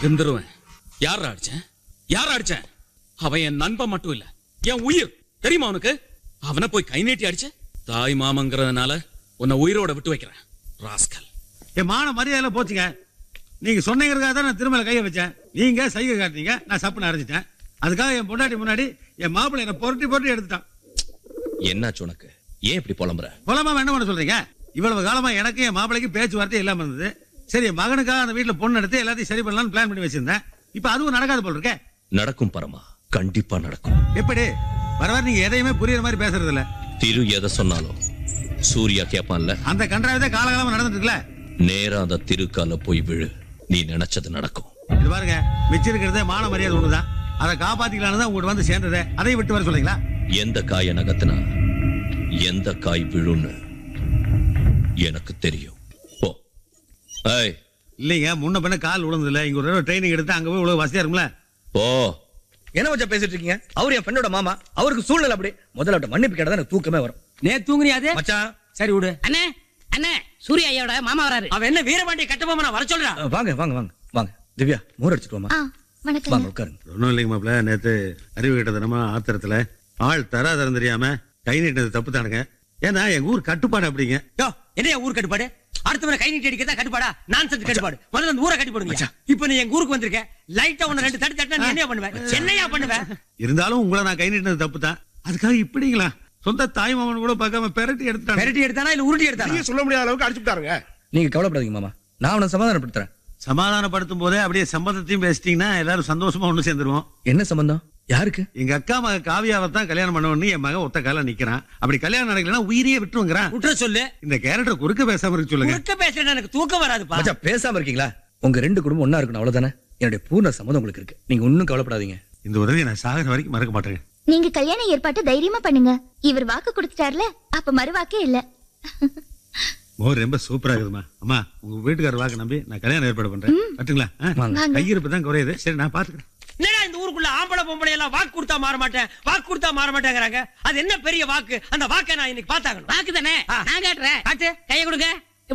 பகிர்ந்துருவேன். யார் அடிச்சேன்? யார் அடிச்சேன்? அவன் என் நண்பன் மட்டும் இல்ல, என் உயிர். தெரியுமா உனக்கு? அவனை போய் கை நீட்டி அடிச்ச. தாய் மாமங்கிறதுனால உன்னை உயிரோட விட்டு வைக்கிறேன். ராஸ்கல். என் மான மரியாதையில போச்சுங்க. நீங்க சொன்னீங்கிறதுக்காக தான் நான் திருமலை கையை வச்சேன். நீங்க சைகை காட்டினீங்க, நான் சப்புன்னு அரைஞ்சிட்டேன். அதுக்காக என் பொண்டாட்டி முன்னாடி என் மாப்பிள்ளை என்ன பொருட்டி எடுத்துட்டான். என்னாச்சு உனக்கு? ஏன் இப்படி புலம்புற? புலமா என்ன பண்ண சொல்றீங்க? இவ்வளவு காலமா எனக்கு என் மாப்பிள்ளைக்கு பேச்சுவார்த்தை இல்லாம இருந்தது. சரி, என் மகனுக்காக அந்த வீட்டுல பொண்ணு எடுத்து எல்லாத்தையும் சரி பண்ணலாம்னு பிளான் பண்ணி வச்சிருந்தேன். இப்ப அதுவும் நடக்காது போல இருக்கே. நடக்கும் பரமா, கண்டிப்பா நடக்கும். எப்படி? வர நீங்க எதையுமே புரியுற மாதிரி பேசுறது இல்ல. திரு எதை சொன்னாலும் சூர்யா கேப்பான்ல. அந்த கன்றாவிதே காலகாலமா நடந்துட்டு இருக்குல்ல. நேரா அந்த திருக்கால போய் விழு, நீ நினைச்சது நடக்கும். இது பாருங்க, மிச்சிருக்கிறதே மான மரியாதை ஒண்ணுதான். அதை காப்பாத்திக்கலான்னு தான் உங்கள்கிட்ட வந்து சேர்ந்ததே. அதை விட்டு வர சொல்றீங்களா? எந்த காய நகத்தினா எந்த காய் விழுன்னு எனக்கு தெரியும். போ. ஏய், இல்லைங்க, முன்ன பின்ன கால் விழுந்ததில்ல. இங்க ஒரு ட்ரைனிங் எடுத்து அங்க போய் இவ்வளவு வசதியா இருக்கும்ல. போ. என்ன வச்சா பேசிட்டு இருக்கீங்க? அவர் என் ஃப்ரெண்டோட மாமா. அவருக்கு சூழ்நிலை அப்படி. முதல்ல மன்னிப்பு கேட்டா எனக்கு தூக்கமே வரும். நே தூங்குறியாது மச்சான் சரி விடு. அண்ணே அண்ணே, சூர்யா ஐயோட மாமா வராரு. அவன் என்ன வீரபாண்டிய கட்டபொம்மனை வர சொல்றான். வாங்க வாங்க வாங்க வாங்க. திவ்யா மோர் அடிச்சிட்டு வாமா. வணக்கம். வாங்க உட்காருங்க. ஒன்றும் இல்லைங்க மாப்பிள்ள, நேற்று அறிவு கிட்டதனமா ஆத்திரத்துல ஆள் தராதரம் தெரியாம கை நீட்டினது தப்பு தானுங்க. ஏன்னா எங்க ஊர் கட்டுப்பாடு அப்படிங்க. யோ, என்னையா ஊர் கட்டுப்பாடு? அடுத்தவன கை நீட்டி அடிக்கிறதா கட்டுப்பாடா? நான்சென்ஸ் கட்டுப்பாடு. முதல்ல அந்த ஊரை கட்டி போடுங்க. இப்ப நீ எங்க ஊருக்கு வந்திருக்க, லைட்டா உன்னை ரெண்டு தட்டு தட்டினா நீ என்னையா பண்ணுவ? என்னையா பண்ணுவ? இருந்தாலும் உங்களை நான் கை நீட்டினது தப்பு தான். அதுக்காக இப்படிங்களா? சொந்த தாய் மாமன் கூட பார்க்காம பெரட்டி எடுத்துட்டாங்க. பெரட்டி எடுத்தானா இல்ல உருட்டி எடுத்தானா? சொல்ல முடியாத அளவுக்கு அடிச்சு விட்டாருங்க. நீங்க கவலைப்படாதீங்க மாமா, நான் அவனை சமாதானப்படுத்துறேன். சமாதானப்படுத்தும் போதே அப்படியே சம்பந்தத்தையும் பேசிட்டீங்கன்னா எல்லாரும் சந்தோஷமா ஒண்ணு சேர்ந்துருவோம். என்ன சம்பந்தம்? யாருக்கு? எங்க அக்கா மக காவியாவை தான் கல்யாணம் பண்ணவன்னு என் மகன் ஒத்த கால நிக்கிறான். அப்படி கல்யாணம் நடக்கலன்னா உயிரியே விட்டுருங்கிறான். விட்டுற சொல்லு. இந்த கேரக்டர் குறுக்க பேசாம இருக்கு சொல்லுங்க. குறுக்க பேசுறேன், எனக்கு தூக்கம் வராதுப்பா. மச்சான் பேசாம இருக்கீங்களா? உங்க ரெண்டு குடும்பம் ஒண்ணா இருக்கணும், அவ்வளவுதானே. என்னுடைய பூர்ண சம்மதம் உங்களுக்கு இருக்கு. நீங்க ஒன்னும் கவலைப்படாதீங்க. இந்த உதவி நான் சாகர வரைக்கும் மறக்க மாட்டேங்க. நீங்க கல்யாண ஏற்பாட்டு தைரியமா பண்ணுங்க. இவர் வாக்கு கொடுத்துட்டார்ல, அப்ப மறுவாக்கே இல்ல. மோர் ரொம்ப சூப்பரா இருக்குதுமா. அம்மா, உங்க வீட்டுக்காரர் வாக்கு நம்பி நான் கல்யாணம் ஏற்பாடு பண்றேன். பட்டுங்களா? கையிருப்பு தான் குறையுது. சரி, நான் பாத்துக்கிறேன். என்னடா இந்த ஊருக்குள்ள ஆம்பளை பொம்பளை எல்லாம் வாக்கு கொடுத்தா மாற மாட்டேன், வாக்கு கொடுத்தா மாற மாட்டேங்கிறாங்க. அது என்ன பெரிய வாக்கு? அந்த வாக்கை நான் இன்னைக்கு பார்த்தாகணும். வாக்கு தானே, நான் காட்டுறேன். காட்டு. கையை கொடுங்க.